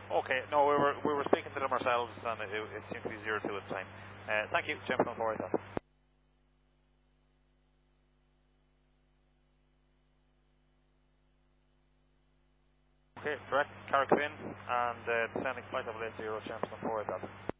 Okay, no, we were speaking to them ourselves, and it seemed to be 02 at the time. Thank you, James Conforey. Okay, direct Carrick in, and descending flight level 80, James Conforey.